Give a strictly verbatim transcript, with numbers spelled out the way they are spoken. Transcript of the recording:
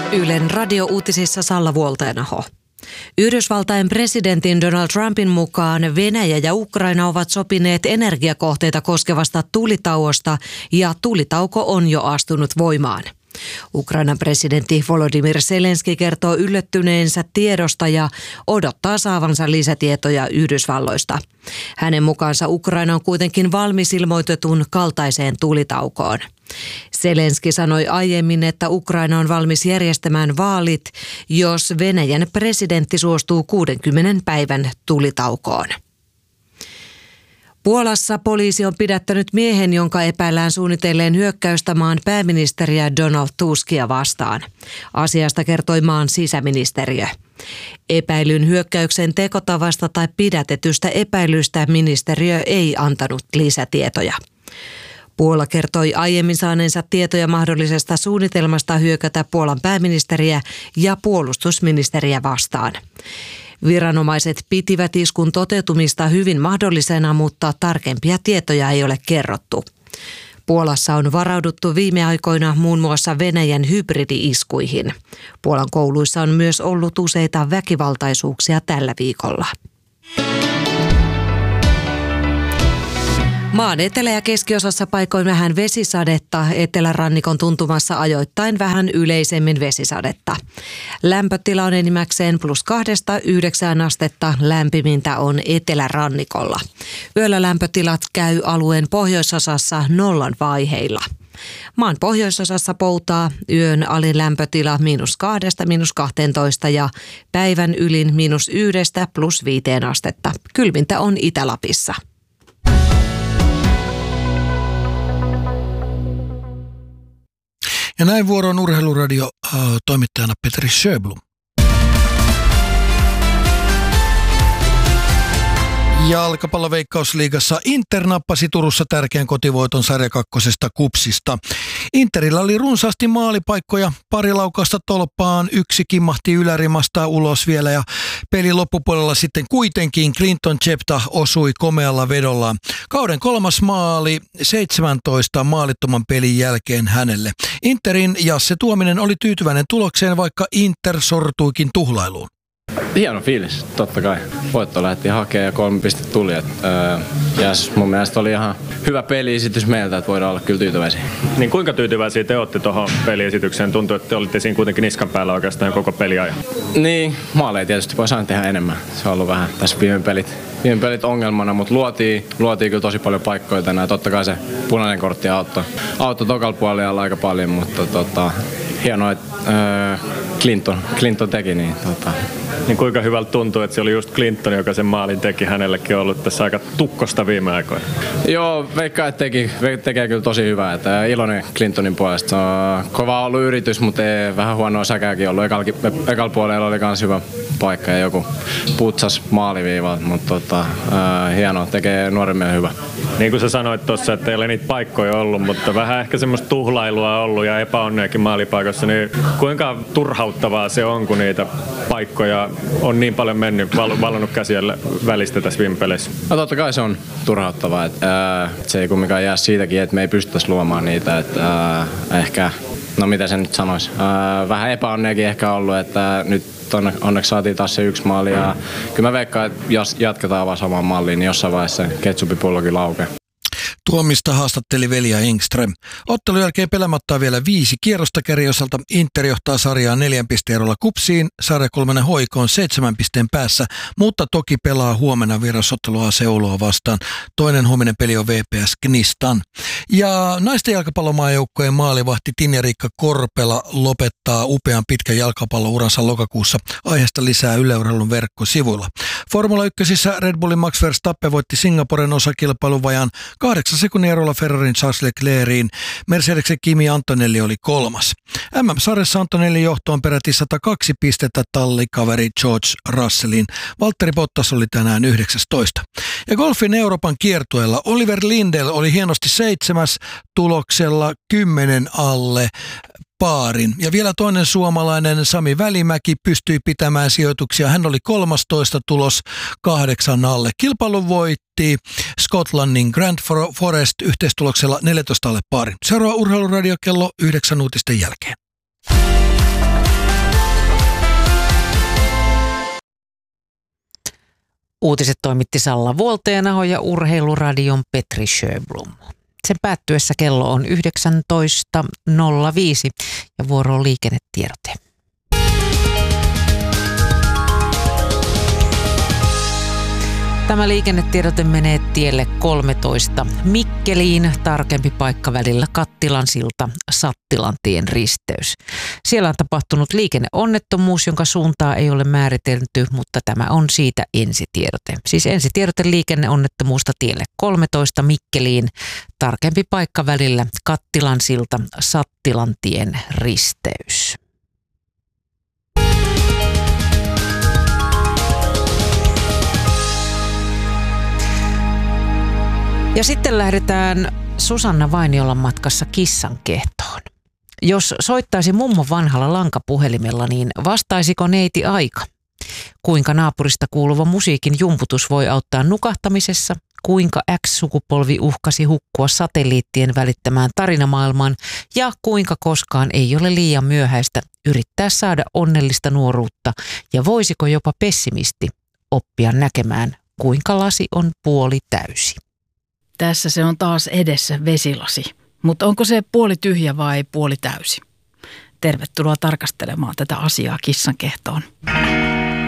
Ylen radiouutisissa Salla Vuolteenaho. Yhdysvaltain presidentin Donald Trumpin mukaan Venäjä ja Ukraina ovat sopineet energiakohteita koskevasta tulitauosta ja tulitauko on jo astunut voimaan. Ukrainan presidentti Volodymyr Zelenski kertoo yllättyneensä tiedosta ja odottaa saavansa lisätietoja Yhdysvalloista. Hänen mukaansa Ukraina on kuitenkin valmis ilmoitetun kaltaiseen tulitaukoon. Zelenski sanoi aiemmin, että Ukraina on valmis järjestämään vaalit, jos Venäjän presidentti suostuu kuudenkymmenen päivän tulitaukoon. Puolassa poliisi on pidättänyt miehen, jonka epäillään suunnitelleen hyökkäystä maan pääministeriä Donald Tuskia vastaan. Asiasta kertoi maan sisäministeriö. Epäilyn hyökkäyksen tekotavasta tai pidätetystä epäilystä ministeriö ei antanut lisätietoja. Puola kertoi aiemmin saaneensa tietoja mahdollisesta suunnitelmasta hyökätä Puolan pääministeriä ja puolustusministeriä vastaan. Viranomaiset pitivät iskun toteutumista hyvin mahdollisena, mutta tarkempia tietoja ei ole kerrottu. Puolassa on varauduttu viime aikoina muun muassa Venäjän hybridi-iskuihin. Puolan kouluissa on myös ollut useita väkivaltaisuuksia tällä viikolla. Maan etelä- ja keskiosassa paikoin vähän vesisadetta, etelärannikon tuntumassa ajoittain vähän yleisemmin vesisadetta. Lämpötila on enimmäkseen plus kahdesta yhdeksään astetta, lämpimintä on etelärannikolla. Yöllä lämpötilat käy alueen pohjoisosassa nollan vaiheilla. Maan pohjoisosassa poutaa yön alin lämpötila miinus kahdesta miinus kahteentoista ja päivän ylin miinus yhdestä plus viiteen astetta. Kylmintä on Itä-Lapissa. Ja näin vuoroon Urheiluradio äh, toimittajana Petri Sjöblom. Jalkapalloveikkausliigassa Inter nappasi Turussa tärkeän kotivoiton sarjakakkosesta Kupsista. Interillä oli runsaasti maalipaikkoja, pari laukausta tolppaan, yksi kimmahti ylärimasta ulos vielä ja pelin loppupuolella sitten kuitenkin Clinton Chepta osui komealla vedollaan. Kauden kolmas maali seitsemäntoista maalittoman pelin jälkeen hänelle. Interin Jasse Tuominen oli tyytyväinen tulokseen, vaikka Inter sortuikin tuhlailuun. Hieno fiilis, totta kai. Voitto lähti hakemaan ja kolme pistettä tuli. Et, öö, yes, mun mielestä oli ihan hyvä peliesitys meiltä, että voidaan olla kyllä tyytyväisiä. Niin kuinka tyytyväisiä te olette tuohon peliesitykseen? Tuntuu, että te olitte siinä kuitenkin niskan päällä oikeastaan koko peliajan. Niin, maaleja tietysti voisi aina tehdä enemmän. Se on ollut vähän tässä viime pelit, viime pelit ongelmana, mutta luotiin, luotiin kyllä tosi paljon paikkoja tänään. Totta kai se punainen kortti auttoi, auttoi tokalla puolella aika paljon, mutta tota, hienoa, että öö, Clinton, Clinton teki niin. Tota. Niin kuinka hyvältä tuntuu, että se oli just Clinton, joka sen maalin teki. Hänellekin on ollut tässä aika tukkosta viime aikoina. Joo, veikkaa, että teki, tekee kyllä tosi hyvää. Että iloinen Clintonin puolesta. Se on kova ollut yritys, mutta ei, vähän huonoa säkääkin ollut. Ekalla, ekalla puolella oli myös hyvä paikka ja joku putsas maaliviivalta, mutta tota, äh, hienoa, tekee nuoremmille hyvä. Niin kuin sä sanoit tuossa, että ei ole niitä paikkoja ollut, mutta vähän ehkä semmoista tuhlailua ollut ja epäonneakin maalipaikassa, niin kuinka turhauttavaa se on, kun niitä paikkoja on niin paljon mennyt, val- vallannut käsiä välistä tässä viime peleissä? No totta kai se on turhauttavaa. Että, äh, se ei kumminkaan jää siitäkin, että me ei pystyttäisi luomaan niitä. Että, äh, ehkä, no mitä se nyt sanoisi, äh, vähän epäonneakin ehkä ollut, että nyt onneksi saatiin taas se yksi maali. Ja kyllä mä veikkaan, että jos jatketaan vaan samaan malliin, niin jossain vaiheessa se ketsupipullokin laukee. Tuomista haastatteli Velja Engström. Ottelun jälkeen pelaamatta vielä viisi kierrosta kärjiosalta. Inter johtaa sarjaa neljän pisteen erolla Kupsiin. Sarja kolmannen hoiko on seitsemän pisteen päässä, mutta toki pelaa huomenna vierasottelua A C Oulua vastaan. Toinen huominen peli on V P S Knistan. Ja naisten jalkapallomaajoukkojen maalivahti Tinja-Riikka Korpela lopettaa upean pitkän jalkapallouransa lokakuussa. Aiheesta lisää Yle Urheilun verkkosivuilla. Formula ykkösissä Red Bullin Max Verstappen voitti Singaporen osakilpailun vajaan kahdeksan sekunnin erolla Ferrarin Charles Leclercin. Mercedeksen Kimi Antonelli oli kolmas. M M-sarjassa Antonelli johto on peräti sata kaksi pistettä tallikaveri George Russellin. Valtteri Bottas oli tänään yhdeksästoista. Ja golfin Euroopan kiertueella Oliver Lindell oli hienosti seitsemäs tuloksella kymmenen alle paarin. Ja vielä toinen suomalainen Sami Välimäki pystyi pitämään sijoituksia. Hän oli kolmastoista tulos kahdeksan alle. Kilpailun voitti Skotlannin Grand Forest yhteistuloksella neljätoista alle paarin. Seuraava Urheiluradio kello yhdeksän uutisten jälkeen. Uutiset toimitti Salla Vuolteenaho ja Urheiluradion Petri Sjöblom. Sen päättyessä kello on yhdeksäntoista nolla viisi ja vuoro on liikennetiedote. Tämä liikennetiedote menee tielle kolmetoista Mikkeliin, tarkempi paikka välillä Kattilan silta, Sattilantien risteys. Siellä on tapahtunut liikenneonnettomuus, jonka suuntaa ei ole määritelty, mutta tämä on siitä ensitiedote. Siis ensitiedote liikenneonnettomuusta tielle kolmetoista Mikkeliin, tarkempi paikka välillä Kattilan silta, Sattilantien risteys. Ja sitten lähdetään Susanna Vainiolan matkassa kissan kehtoon. Jos soittaisi mummo vanhalla lankapuhelimella, niin vastaisiko neiti aika? Kuinka naapurista kuuluva musiikin jumputus voi auttaa nukahtamisessa? Kuinka X-sukupolvi uhkasi hukkua satelliittien välittämään tarinamaailmaan? Ja kuinka koskaan ei ole liian myöhäistä yrittää saada onnellista nuoruutta? Ja voisiko jopa pessimisti oppia näkemään, kuinka lasi on puoli täysi? Tässä se on taas edessä vesilasi, mutta onko se puoli tyhjä vai puoli täysi? Tervetuloa tarkastelemaan tätä asiaa kissan kehtoon.